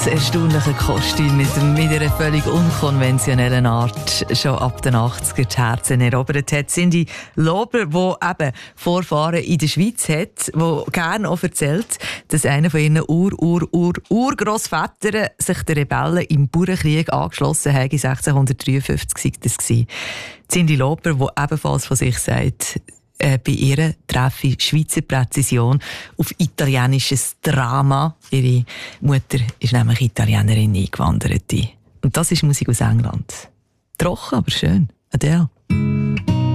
das erstaunliche Kostüm mit einer völlig unkonventionellen Art schon ab den 80er die Herzen erobert hat. Cindy Lauper, die eben Vorfahren in der Schweiz hat, die gerne auch erzählt, dass einer von ihren Urgrossvätern sich den Rebellen im Bauernkrieg angeschlossen hat. 1653 war das. Cindy Lauper, die ebenfalls von sich sagt, bei ihr treffe Schweizer Präzision auf italienisches Drama. Ihre Mutter ist nämlich Italienerin, Eingewanderte. Und das ist Musik aus England. Trocken, aber schön. Adele.